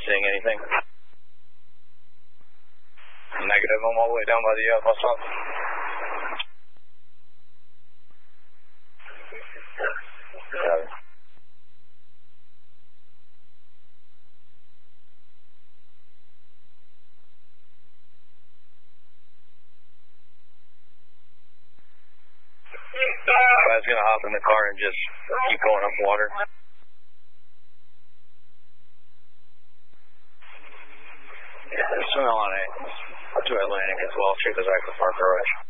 seeing anything? Negative, I'm all the way down by the bus stop. Got it. I was going to hop in the car and just keep going up water. Yeah, there's some on it to Atlantic as well, through the Zycle Park Garage.